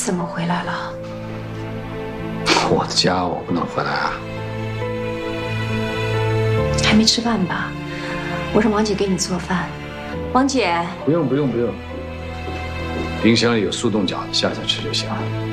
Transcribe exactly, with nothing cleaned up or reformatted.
怎么回来了？ 我的家我不能回来啊！ 还没吃饭吧？我让王姐给你做饭。王姐， 不用不用不用，冰箱里有速冻饺子，下次吃就行了。